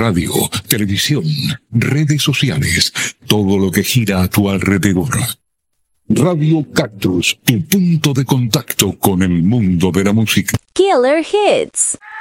radio, televisión, redes sociales, todo lo que gira a tu alrededor. Radio Cactus, tu punto de contacto con el mundo de la música. Killer Hits.